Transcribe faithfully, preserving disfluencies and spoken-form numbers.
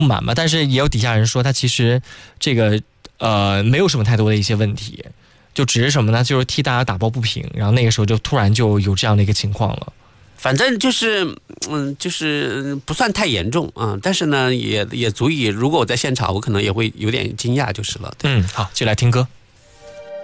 不满嘛，但是也有底下人说他其实这个呃没有什么太多的一些问题，就只是什么呢，就是替大家打抱不平，然后那个时候就突然就有这样的一个情况了。 反正就是，嗯，就是不算太严重啊、嗯，但是呢，也也足以，如果我在现场，我可能也会有点惊讶，就是了。 嗯，好，就来听歌。